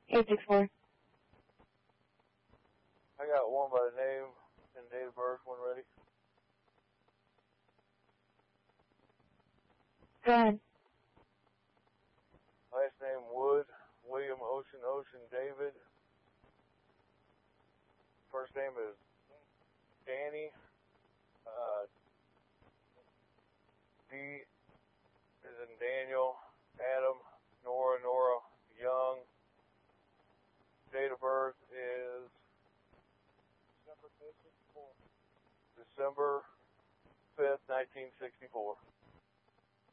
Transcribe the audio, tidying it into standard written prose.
864. I got one by the name and date of birth when ready. Go ahead. Last name Wood, William Ocean David. First name is Danny. D is in Daniel, Adam, Nora, Young. Date of birth is December 5th, 1964.